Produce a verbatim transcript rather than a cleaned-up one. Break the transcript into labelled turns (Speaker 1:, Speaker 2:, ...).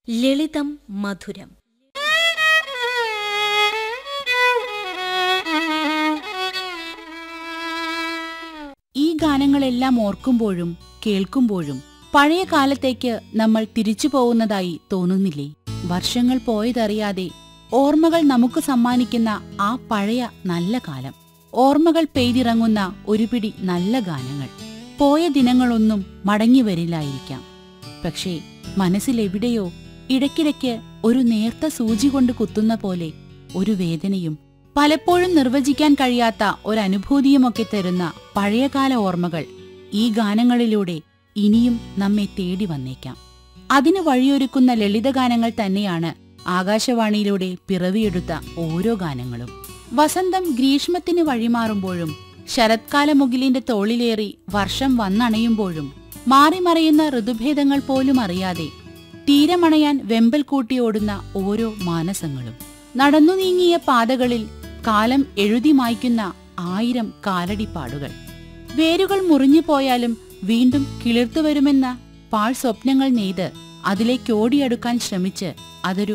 Speaker 1: ലളിതം മധുരം.
Speaker 2: ഈ ഗാനങ്ങളെല്ലാം ഓർക്കുമ്പോഴും കേൾക്കുമ്പോഴും പഴയ കാലത്തേക്ക് നമ്മൾ തിരിച്ചു പോകുന്നതായി തോന്നുന്നില്ലേ? വർഷങ്ങൾ പോയതറിയാതെ ഓർമ്മകൾ നമുക്ക് സമ്മാനിക്കുന്ന ആ പഴയ നല്ല കാലം. ഓർമ്മകൾ പെയ്തിറങ്ങുന്ന ഒരു പിടി നല്ല ഗാനങ്ങൾ. പോയ ദിനങ്ങളൊന്നും മടങ്ങി വരില്ലായിരിക്കാം. പക്ഷേ മനസ്സിലെവിടെയോ ഇടയ്ക്കിടയ്ക്ക് ഒരു നേർത്ത സൂചി കൊണ്ട് കുത്തുന്ന പോലെ ഒരു വേദനയും പലപ്പോഴും നിർവചിക്കാൻ കഴിയാത്ത ഒരനുഭൂതിയുമൊക്കെ തരുന്ന പഴയകാല ഓർമ്മകൾ ഈ ഗാനങ്ങളിലൂടെ ഇനിയും നമ്മെ തേടി വന്നേക്കാം. അതിന് വഴിയൊരുക്കുന്ന ലളിതഗാനങ്ങൾ തന്നെയാണ് ആകാശവാണിയിലൂടെ പിറവിയെടുത്ത ഓരോ ഗാനങ്ങളും. വസന്തം ഗ്രീഷ്മത്തിന് വഴിമാറുമ്പോഴും ശരത്കാലമുകിലിന്റെ തോളിലേറി വർഷം വന്നണയുമ്പോഴും മാറിമറയുന്ന ഋതുഭേദങ്ങൾ പോലും അറിയാതെ തീരമണയാൻ വെമ്പൽ കൂട്ടിയോടുന്ന ഓരോ മാനസങ്ങളും. നടന്നു നീങ്ങിയ പാതകളിൽ കാലം എഴുതി മായ്ക്കുന്ന ആയിരം കാലടിപ്പാടുകൾ. വേരുകൾ മുറിഞ്ഞു പോയാലും വീണ്ടും കിളിർത്തുവരുമെന്ന പാഴ് സ്വപ്നങ്ങൾ നെയ്ത് അതിലേക്കോടിയെടുക്കാൻ ശ്രമിച്ച് അതൊരു